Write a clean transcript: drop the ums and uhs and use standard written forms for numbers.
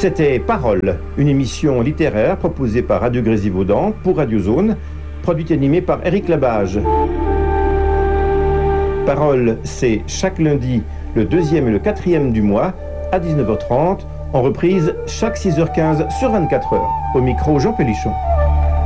C'était Parole, une émission littéraire proposée par Radio Grésivaudan pour Radio Zone, produite et animée par Éric Labage. Parole, c'est chaque lundi, le 2e et le 4e du mois, à 19h30, en reprise chaque 6h15 sur 24h. Au micro, Jean Pélichon.